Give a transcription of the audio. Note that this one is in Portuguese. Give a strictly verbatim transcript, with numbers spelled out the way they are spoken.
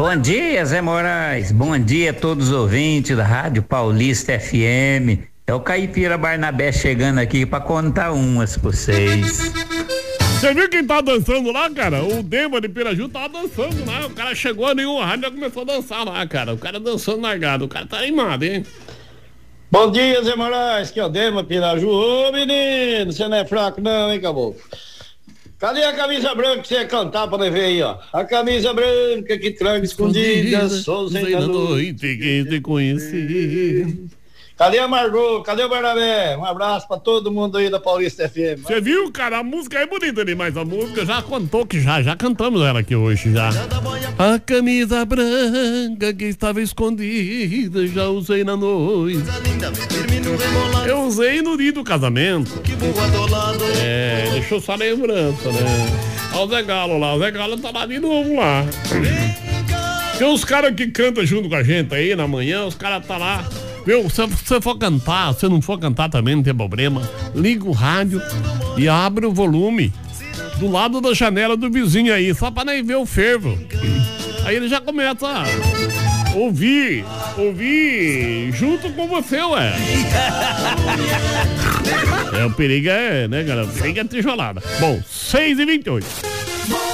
Bom dia, Zé Moraes. Bom dia a todos os ouvintes da Rádio Paulista F M. É o Caipira Barnabé chegando aqui pra contar umas pra vocês. Você viu quem tá dançando lá, cara? O Dema de Piraju tava dançando lá. O cara chegou ali, o rádio já começou a dançar lá, cara. O cara dançando largado. O cara tá animado, hein? Bom dia, Zé Moraes, que é o Dema Piraju. Ô, menino, você não é fraco não, hein, caboclo? Cadê a camisa branca que você ia cantar pra nós ver aí, ó? A camisa branca que traga escondida, sou Zé da noite que te conheci. Cadê a Margot? Cadê o Barnabé? Um abraço pra todo mundo aí da Paulista F M. Você viu, cara? A música é bonita ali, mas a música já contou que já, já cantamos ela aqui hoje, já. A camisa branca que estava escondida, já usei na noite. Eu usei no dia do casamento. É, deixou só lembrança, né? Olha o Zé Galo lá, o Zé Galo tá lá de novo lá. Tem uns caras que cantam junto com a gente aí na manhã, os caras tá lá. Viu, se você for cantar, se não for cantar também, não tem problema. Liga o rádio e abre o volume do lado da janela do vizinho aí, só pra nem ver o fervo. Aí ele já começa a ouvir, ouvir junto com você, ué. É, o perigo é, né, galera? O perigo é tijolada. Bom, seis e vinte e oito.